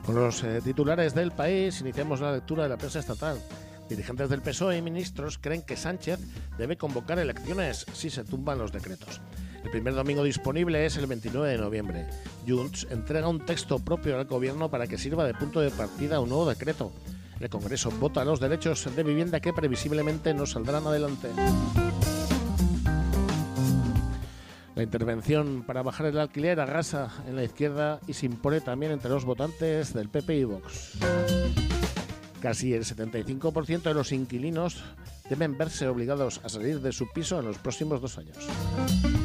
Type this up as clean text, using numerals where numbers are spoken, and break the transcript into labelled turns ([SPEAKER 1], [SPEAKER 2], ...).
[SPEAKER 1] Con los titulares del País iniciamos la lectura de la prensa estatal. Dirigentes del PSOE y ministros creen que Sánchez debe convocar elecciones si se tumban los decretos. El primer domingo disponible es el 29 de noviembre. Junts entrega un texto propio al Gobierno para que sirva de punto de partida a un nuevo decreto. El Congreso vota los derechos de vivienda que previsiblemente no saldrán adelante. La intervención para bajar el alquiler arrasa en la izquierda y se impone también entre los votantes del PP y Vox. Casi el 75% de los inquilinos deben verse obligados a salir de su piso en los próximos 2 años.